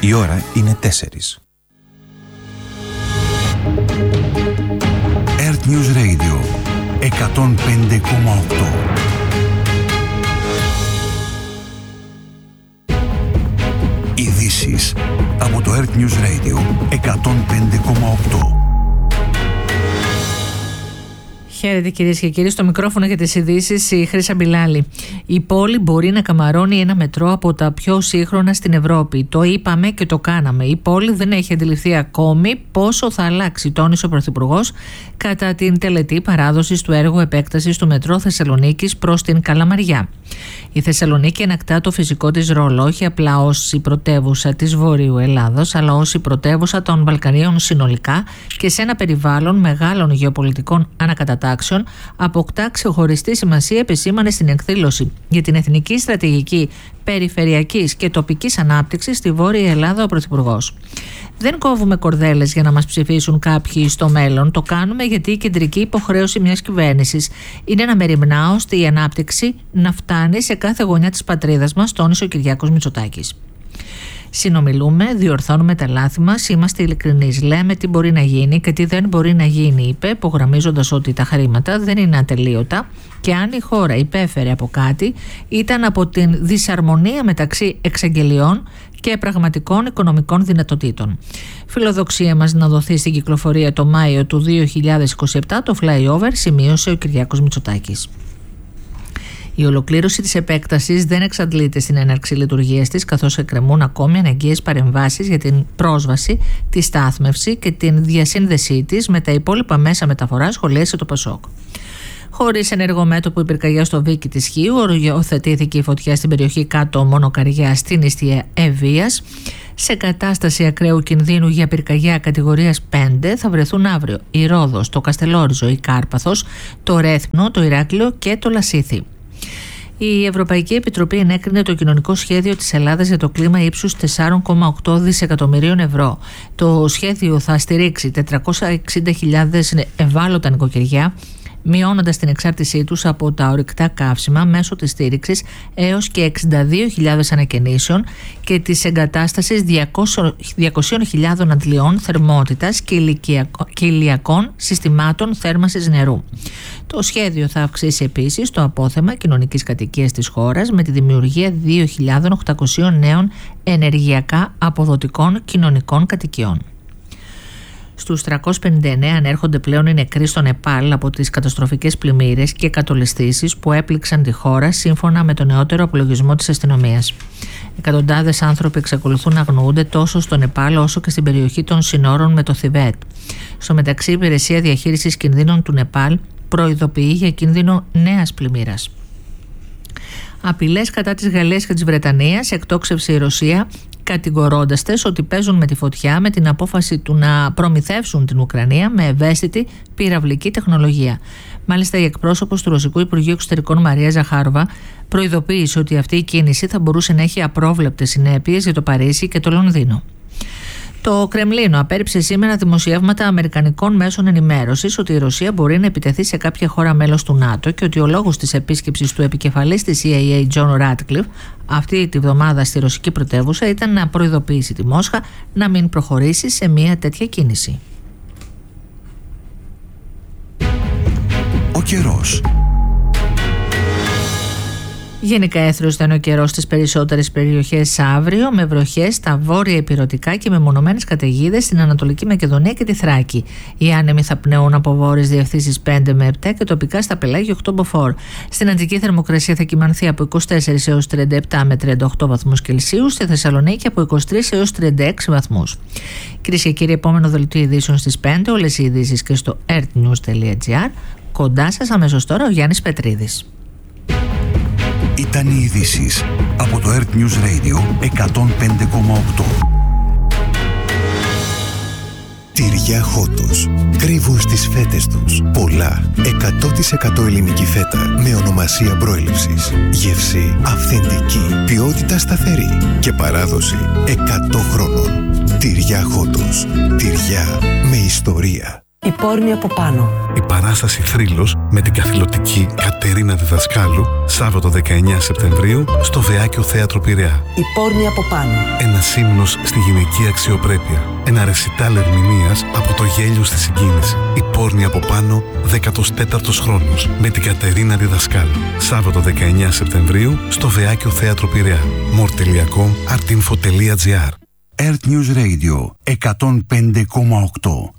Η ώρα είναι 4. Earth News Radio 105,8. Ειδήσεις από το Earth News Radio 105,8. Χαίρετε κυρίες και κύριοι, στο μικρόφωνο για τις ειδήσεις η Χρύσα Μπιλάλη. Η πόλη μπορεί να καμαρώνει ένα μετρό από τα πιο σύγχρονα στην Ευρώπη. Το είπαμε και το κάναμε. Η πόλη δεν έχει αντιληφθεί ακόμη πόσο θα αλλάξει, τόνισε ο Πρωθυπουργός κατά την τελετή παράδοσης του έργου επέκτασης του μετρό Θεσσαλονίκης προς την Καλαμαριά. Η Θεσσαλονίκη ανακτά το φυσικό της ρόλο, όχι απλά ως η πρωτεύουσα της Βορείου Ελλάδος, αλλά ως η πρωτεύουσα των Βαλκανίων συνολικά και σε ένα περιβάλλον μεγάλων γεωπολιτικών ανακατατάξεων, αποκτά ξεχωριστή σημασία, επεσήμανε στην εκδήλωση για την Εθνική Στρατηγική Περιφερειακής και Τοπικής Ανάπτυξης στη Βόρεια Ελλάδα ο Πρωθυπουργός. Δεν κόβουμε κορδέλες για να μας ψηφίσουν κάποιοι στο μέλλον. Το κάνουμε γιατί η κεντρική υποχρέωση μιας κυβέρνησης είναι να μεριμνά ώστε η ανάπτυξη να φτάνει σε κάθε γωνιά της πατρίδας μας, τόνισε ο Κυριάκος Μητσοτάκης. Συνομιλούμε, διορθώνουμε τα λάθη μας, είμαστε ειλικρινείς. Λέμε τι μπορεί να γίνει και τι δεν μπορεί να γίνει, είπε, υπογραμμίζοντας ότι τα χρήματα δεν είναι ατελείωτα και αν η χώρα υπέφερε από κάτι, ήταν από την δυσαρμονία μεταξύ εξαγγελιών και πραγματικών οικονομικών δυνατοτήτων. Φιλοδοξία μας να δοθεί στην κυκλοφορία το Μάιο του 2027 το flyover, σημείωσε ο Κυριάκος Μητσοτάκης. Η ολοκλήρωση της επέκτασης δεν εξαντλείται στην έναρξη λειτουργίας της, καθώς εκκρεμούν ακόμη αναγκαίες παρεμβάσεις για την πρόσβαση, τη στάθμευση και την διασύνδεσή της με τα υπόλοιπα μέσα μεταφοράς, σχολίασε το Πασόκ. Χωρίς ενεργό μέτωπο η πυρκαγιά στο Βίκι της Χίου, οριοθετήθηκε η φωτιά στην περιοχή κάτω Μονοκαριά στην νηστεία Ευβοίας. Σε κατάσταση ακραίου κινδύνου για πυρκαγιά κατηγορίας 5 θα βρεθούν αύριο η Ρόδος, το Καστελόριζο, η Κάρπαθος, το Ρέθμνο, το Ηράκλειο και το Λασίθι. Η Ευρωπαϊκή Επιτροπή ενέκρινε το κοινωνικό σχέδιο της Ελλάδας για το κλίμα ύψους 4,8 δισεκατομμυρίων ευρώ. Το σχέδιο θα στηρίξει 460.000 ευάλωτα νοικοκυριά, μειώνοντας την εξάρτησή τους από τα ορυκτά καύσιμα μέσω της στήριξης έως και 62.000 ανακαινήσεων και της εγκατάστασης 200.000 αντλιών θερμότητας και ηλιακών συστημάτων θέρμανσης νερού. Το σχέδιο θα αυξήσει επίσης το απόθεμα κοινωνικής κατοικίας της χώρας με τη δημιουργία 2.800 νέων ενεργειακά αποδοτικών κοινωνικών κατοικιών. Στους 359 ανέρχονται πλέον οι νεκροί στο Νεπάλ από τις καταστροφικές πλημμύρες και κατολιστήσεις που έπληξαν τη χώρα, σύμφωνα με τον νεότερο απολογισμό της αστυνομίας. Εκατοντάδες άνθρωποι εξακολουθούν να αγνοούνται τόσο στο Νεπάλ όσο και στην περιοχή των συνόρων με το Θιβέτ. Στο μεταξύ, η Υπηρεσία Διαχείρισης Κινδύνων του Νεπάλ προειδοποιεί για κίνδυνο νέας πλημμύρας. Απειλές κατά της Γαλλίας και της Βρετανίας εκτόξευσε η Ρωσία, κατηγορώντας τες ότι παίζουν με τη φωτιά με την απόφαση του να προμηθεύσουν την Ουκρανία με ευαίσθητη πυραυλική τεχνολογία. Μάλιστα, η εκπρόσωπος του Ρωσικού Υπουργείου Εξωτερικών Μαρία Ζαχάροβα προειδοποίησε ότι αυτή η κίνηση θα μπορούσε να έχει απρόβλεπτες συνέπειες για το Παρίσι και το Λονδίνο. Το Κρεμλίνο απέρριψε σήμερα δημοσιεύματα αμερικανικών μέσων ενημέρωσης ότι η Ρωσία μπορεί να επιτεθεί σε κάποια χώρα μέλος του ΝΑΤΟ και ότι ο λόγος της επίσκεψης του επικεφαλής της CIA, John Ratcliffe, αυτή τη βδομάδα στη ρωσική πρωτεύουσα ήταν να προειδοποιήσει τη Μόσχα να μην προχωρήσει σε μια τέτοια κίνηση. Ο καιρός. Γενικά έθριος θα είναι ο καιρός στις περισσότερες περιοχές αύριο, με βροχές στα βόρεια ηπειρωτικά και με μονομένες καταιγίδες στην Ανατολική Μακεδονία και τη Θράκη. Οι άνεμοι θα πνέουν από βόρειες διευθύνσεις 5 με 7 και τοπικά στα πελάγια 8 μποφόρ. Στην Αττική θερμοκρασία θα κυμανθεί από 24 έως 37 με 38 βαθμούς Κελσίου, στη Θεσσαλονίκη από 23 έως 36 βαθμούς. Κυρίες και κύριοι, επόμενο δελτίο ειδήσεων στις 5, όλες οι ειδήσεις και στο earthnews.gr. Κοντά σας αμέσως τώρα ο Γιάννης Πετρίδης. Ήταν οι ειδήσεις από το Earth News Radio 105,8. Τυριά Χότος. Κρύβουν στις φέτες τους πολλά. 100% ελληνική φέτα με ονομασία προέλευσης. Γεύση αυθεντική. Ποιότητα σταθερή. Και παράδοση 100 χρόνων. Τυριά Χότος. Τυριά με ιστορία. Η πόρνη από πάνω. Η παράσταση Θρύλος με την καθηλωτική Κατερίνα Διδασκάλου, Σάββατο 19 Σεπτεμβρίου στο Βεάκιο Θέατρο Πειραιά. Η πόρνη από πάνω. Ένας ύμνος στη γυναική αξιοπρέπεια. Ένα ρεσιτάλ ερμηνείας από το γέλιο στη συγκίνηση. Η πόρνη από πάνω, 14ος χρόνος με την Κατερίνα Διδασκάλου. Σάββατο 19 Σεπτεμβρίου στο Βεάκιο Θέατρο Πειραιά. More.com, artinfo.gr. Earth News Radio 105,8.